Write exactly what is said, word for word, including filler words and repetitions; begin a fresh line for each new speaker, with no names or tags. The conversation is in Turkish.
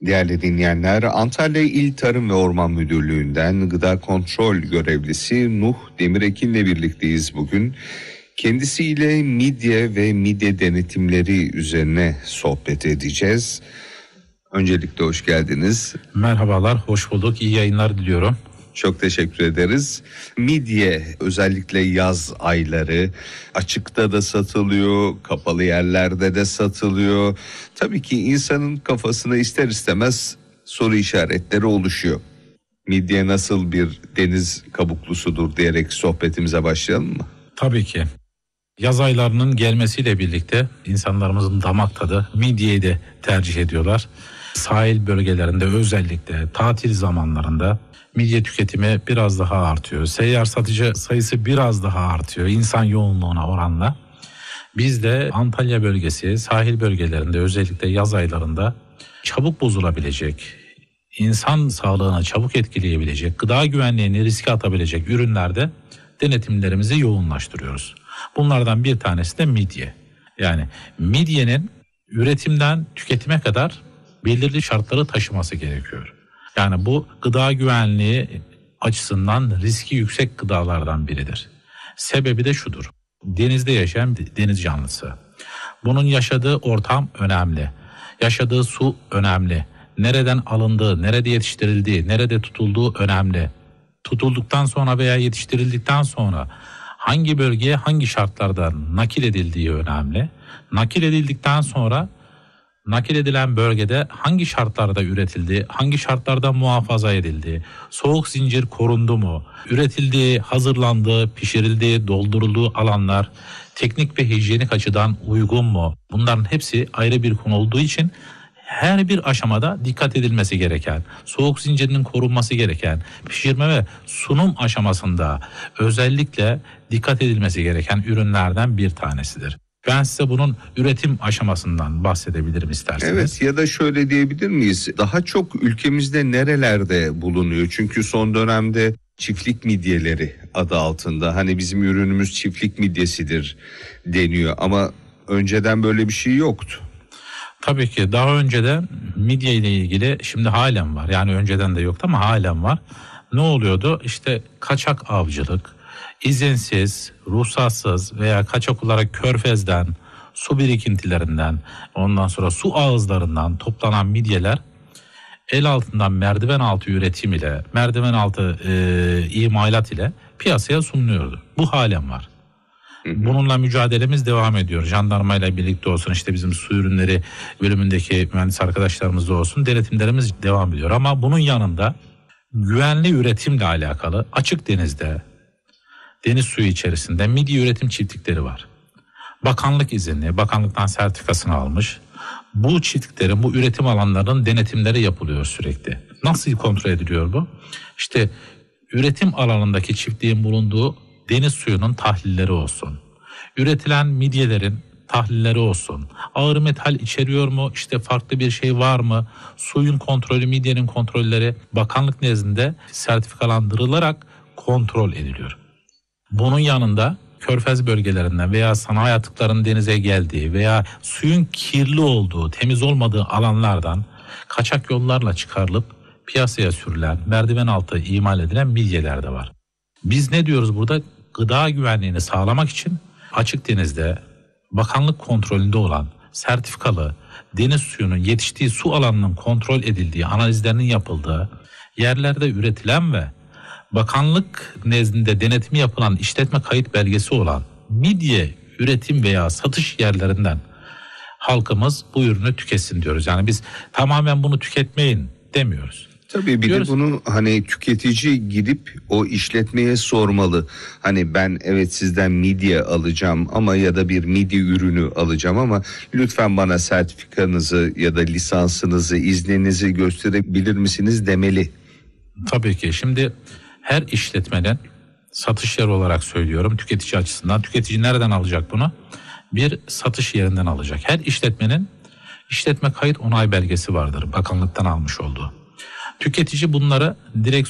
Değerli dinleyenler, Antalya İl Tarım ve Orman Müdürlüğü'nden gıda kontrol görevlisi Nuh Demirekin'le birlikteyiz bugün. Kendisiyle midye ve midye denetimleri üzerine sohbet edeceğiz. Öncelikle hoş geldiniz.
Merhabalar, hoş bulduk. İyi yayınlar diliyorum.
Çok teşekkür ederiz. Midye özellikle yaz ayları açıkta da satılıyor, kapalı yerlerde de satılıyor. Tabii ki insanın kafasına ister istemez soru işaretleri oluşuyor. Midye nasıl bir deniz kabuklusudur diyerek sohbetimize başlayalım mı?
Tabii ki. Yaz aylarının gelmesiyle birlikte insanlarımızın damak tadı midyeyi de tercih ediyorlar. Sahil bölgelerinde özellikle tatil zamanlarında midye tüketimi biraz daha artıyor. Seyyar satıcı sayısı biraz daha artıyor insan yoğunluğuna oranla. Biz de Antalya bölgesi, sahil bölgelerinde özellikle yaz aylarında çabuk bozulabilecek, insan sağlığına çabuk etkileyebilecek, gıda güvenliğini riske atabilecek ürünlerde denetimlerimizi yoğunlaştırıyoruz. Bunlardan bir tanesi de midye. Yani midyenin üretimden tüketime kadar belirli şartları taşıması gerekiyor. Yani bu gıda güvenliği açısından riski yüksek gıdalardan biridir. Sebebi de şudur. Denizde yaşayan deniz canlısı. Bunun yaşadığı ortam önemli. Yaşadığı su önemli. Nereden alındığı, nerede yetiştirildiği, nerede tutulduğu önemli. Tutulduktan sonra veya yetiştirildikten sonra hangi bölgeye hangi şartlarda nakil edildiği önemli. Nakil edildikten sonra nakil edilen bölgede hangi şartlarda üretildi, hangi şartlarda muhafaza edildi, soğuk zincir korundu mu, üretildiği, hazırlandığı, pişirildiği, doldurulduğu alanlar teknik ve hijyenik açıdan uygun mu? Bunların hepsi ayrı bir konu olduğu için her bir aşamada dikkat edilmesi gereken, soğuk zincirinin korunması gereken, pişirme ve sunum aşamasında özellikle dikkat edilmesi gereken ürünlerden bir tanesidir. Ben size bunun üretim aşamasından bahsedebilirim isterseniz.
Evet, ya da şöyle diyebilir miyiz? Daha çok ülkemizde nerelerde bulunuyor? Çünkü son dönemde çiftlik midyeleri adı altında, hani bizim ürünümüz çiftlik midyesidir deniyor ama önceden böyle bir şey yoktu.
Tabii ki daha önceden midye ile ilgili, şimdi halen var. Yani önceden de yoktu ama halen var. Ne oluyordu? İşte kaçak avcılık, izinsiz, ruhsatsız veya kaçak olarak körfezden, su birikintilerinden, ondan sonra su ağızlarından toplanan midyeler el altından merdiven altı üretim ile, merdiven altı e, imalat ile piyasaya sunuluyordu. Bu halen var. Bununla mücadelemiz devam ediyor. Jandarmayla birlikte olsun, işte bizim su ürünleri bölümündeki mühendis arkadaşlarımızla olsun, denetimlerimiz devam ediyor. Ama bunun yanında güvenli üretimle alakalı açık denizde, deniz suyu içerisinde midye üretim çiftlikleri var. Bakanlık izinli, bakanlıktan sertifikasını almış. Bu çiftliklerin, bu üretim alanlarının denetimleri yapılıyor sürekli. Nasıl kontrol ediliyor bu? İşte üretim alanındaki çiftliğin bulunduğu deniz suyunun tahlilleri olsun. Üretilen midyelerin tahlilleri olsun. Ağır metal içeriyor mu? İşte farklı bir şey var mı? Suyun kontrolü, midyenin kontrolleri bakanlık nezdinde sertifikalandırılarak kontrol ediliyor. Bunun yanında körfez bölgelerinden veya sanayi atıklarının denize geldiği veya suyun kirli olduğu, temiz olmadığı alanlardan kaçak yollarla çıkarılıp piyasaya sürülen, merdiven altı imal edilen midyeler de var. Biz ne diyoruz burada? Gıda güvenliğini sağlamak için açık denizde bakanlık kontrolünde olan sertifikalı deniz suyunun yetiştiği su alanının kontrol edildiği, analizlerinin yapıldığı yerlerde üretilen ve bakanlık nezdinde denetimi yapılan işletme kayıt belgesi olan midye üretim veya satış yerlerinden halkımız bu ürünü tüketsin diyoruz. Yani biz tamamen bunu tüketmeyin demiyoruz.
Tabii bir diyoruz. De bunu hani tüketici gidip o işletmeye sormalı. Hani ben evet sizden midye alacağım ama ya da bir midye ürünü alacağım ama lütfen bana sertifikanızı ya da lisansınızı, izninizi gösterebilir misiniz demeli.
Tabii ki. Şimdi her işletmenin satış yeri olarak söylüyorum tüketici açısından. Tüketici nereden alacak bunu? Bir satış yerinden alacak. Her işletmenin işletme kayıt onay belgesi vardır. Bakanlıktan almış olduğu. Tüketici bunları direkt